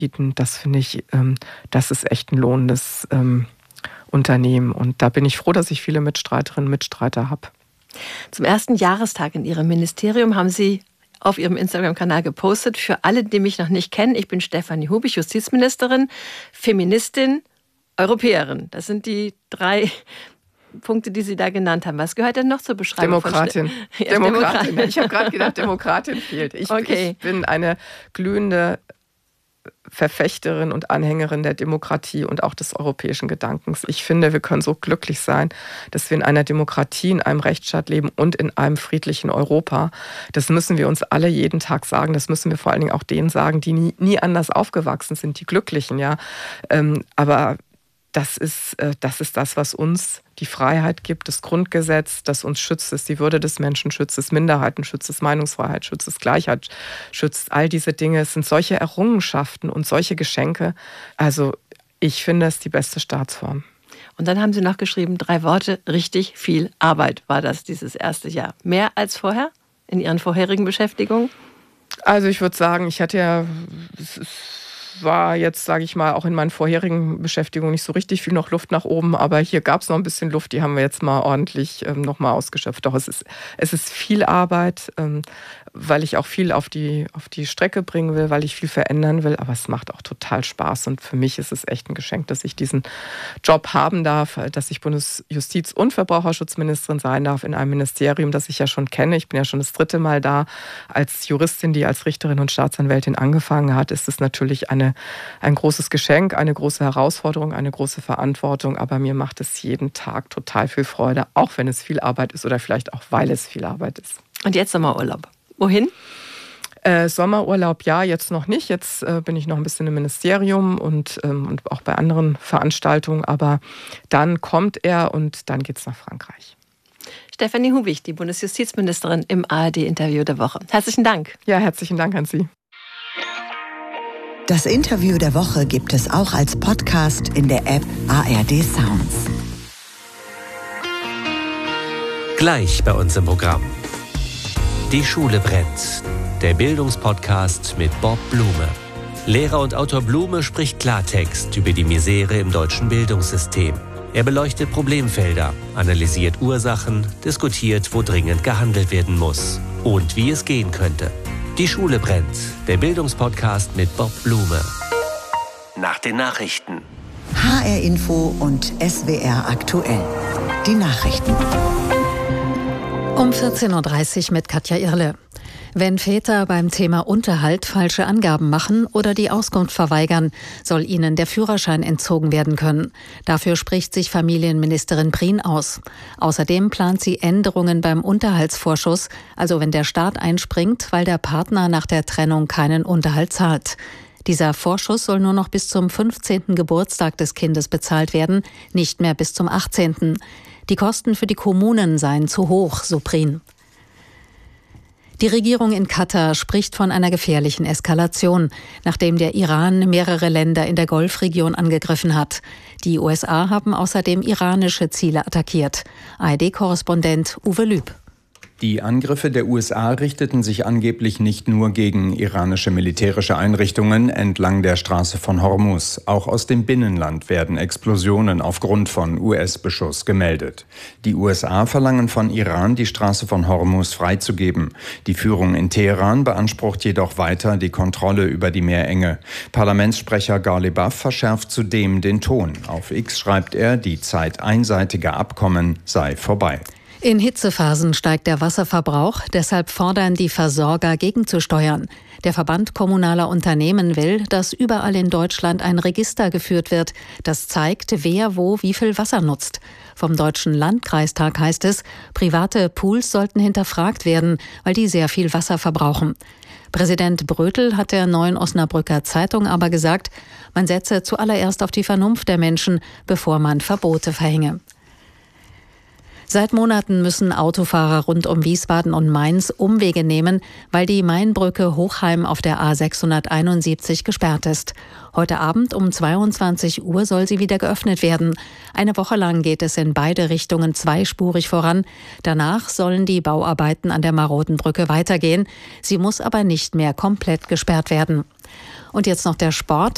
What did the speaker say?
bieten. Das finde ich, das ist echt ein lohnendes Unternehmen. Und da bin ich froh, dass ich viele Mitstreiterinnen und Mitstreiter habe. Zum ersten Jahrestag in Ihrem Ministerium haben Sie auf Ihrem Instagram-Kanal gepostet: Für alle, die mich noch nicht kennen, ich bin Stefanie Hubich, Justizministerin, Feministin, Europäerin. Das sind die 3 Punkte, die Sie da genannt haben. Was gehört denn noch zur Beschreibung? Demokratin. Demokratin. Ich habe gerade gedacht, Demokratin fehlt. Ich bin eine glühende Verfechterin und Anhängerin der Demokratie und auch des europäischen Gedankens. Ich finde, wir können so glücklich sein, dass wir in einer Demokratie, in einem Rechtsstaat leben und in einem friedlichen Europa. Das müssen wir uns alle jeden Tag sagen. Das müssen wir vor allen Dingen auch denen sagen, die nie anders aufgewachsen sind, die Glücklichen. Ja. Aber das ist das, was uns die Freiheit gibt, das Grundgesetz, das uns schützt, das die Würde des Menschen schützt, das Minderheiten schützt, das Meinungsfreiheit schützt, das Gleichheit schützt. All diese Dinge, es sind solche Errungenschaften und solche Geschenke. Also ich finde es die beste Staatsform. Und dann haben Sie noch geschrieben, 3 Worte: richtig viel Arbeit war das dieses erste Jahr. Mehr als vorher in Ihren vorherigen Beschäftigungen? Also ich würde sagen, war jetzt, sage ich mal, auch in meinen vorherigen Beschäftigungen nicht so richtig viel noch Luft nach oben, aber hier gab es noch ein bisschen Luft, die haben wir jetzt mal ordentlich noch mal ausgeschöpft. Doch es ist viel Arbeit, weil ich auch viel auf die Strecke bringen will, weil ich viel verändern will, aber es macht auch total Spaß und für mich ist es echt ein Geschenk, dass ich diesen Job haben darf, dass ich Bundesjustiz- und Verbraucherschutzministerin sein darf in einem Ministerium, das ich ja schon kenne. Ich bin ja schon das 3. Mal da als Juristin, die als Richterin und Staatsanwältin angefangen hat. Ist es natürlich ein großes Geschenk, eine große Herausforderung, eine große Verantwortung, aber mir macht es jeden Tag total viel Freude, auch wenn es viel Arbeit ist oder vielleicht auch, weil es viel Arbeit ist. Und jetzt Sommerurlaub. Wohin? Sommerurlaub ja, jetzt noch nicht. Jetzt bin ich noch ein bisschen im Ministerium und auch bei anderen Veranstaltungen, aber dann kommt er und dann geht's nach Frankreich. Stefanie Hubich, die Bundesjustizministerin, im ARD-Interview der Woche. Herzlichen Dank. Ja, herzlichen Dank an Sie. Das Interview der Woche gibt es auch als Podcast in der App ARD Sounds. Gleich bei uns im Programm. Die Schule brennt. Der Bildungspodcast mit Bob Blume. Lehrer und Autor Blume spricht Klartext über die Misere im deutschen Bildungssystem. Er beleuchtet Problemfelder, analysiert Ursachen, diskutiert, wo dringend gehandelt werden muss und wie es gehen könnte. Die Schule brennt. Der Bildungspodcast mit Bob Blume. Nach den Nachrichten. HR Info und SWR aktuell. Die Nachrichten. Um 14.30 Uhr mit Katja Irle. Wenn Väter beim Thema Unterhalt falsche Angaben machen oder die Auskunft verweigern, soll ihnen der Führerschein entzogen werden können. Dafür spricht sich Familienministerin Prien aus. Außerdem plant sie Änderungen beim Unterhaltsvorschuss, also wenn der Staat einspringt, weil der Partner nach der Trennung keinen Unterhalt zahlt. Dieser Vorschuss soll nur noch bis zum 15. Geburtstag des Kindes bezahlt werden, nicht mehr bis zum 18. Die Kosten für die Kommunen seien zu hoch, so Prien. Die Regierung in Katar spricht von einer gefährlichen Eskalation, nachdem der Iran mehrere Länder in der Golfregion angegriffen hat. Die USA haben außerdem iranische Ziele attackiert. ARD-Korrespondent Uwe Lüb. Die Angriffe der USA richteten sich angeblich nicht nur gegen iranische militärische Einrichtungen entlang der Straße von Hormuz. Auch aus dem Binnenland werden Explosionen aufgrund von US-Beschuss gemeldet. Die USA verlangen von Iran, die Straße von Hormuz freizugeben. Die Führung in Teheran beansprucht jedoch weiter die Kontrolle über die Meerenge. Parlamentssprecher Ghalibaf verschärft zudem den Ton. Auf X schreibt er, die Zeit einseitiger Abkommen sei vorbei. In Hitzephasen steigt der Wasserverbrauch, deshalb fordern die Versorger gegenzusteuern. Der Verband kommunaler Unternehmen will, dass überall in Deutschland ein Register geführt wird, das zeigt, wer wo wie viel Wasser nutzt. Vom Deutschen Landkreistag heißt es, private Pools sollten hinterfragt werden, weil die sehr viel Wasser verbrauchen. Präsident Brötel hat der Neuen Osnabrücker Zeitung aber gesagt, man setze zuallererst auf die Vernunft der Menschen, bevor man Verbote verhänge. Seit Monaten müssen Autofahrer rund um Wiesbaden und Mainz Umwege nehmen, weil die Mainbrücke Hochheim auf der A671 gesperrt ist. Heute Abend um 22 Uhr soll sie wieder geöffnet werden. Eine Woche lang geht es in beide Richtungen zweispurig voran. Danach sollen die Bauarbeiten an der maroden Brücke weitergehen. Sie muss aber nicht mehr komplett gesperrt werden. Und jetzt noch der Sport.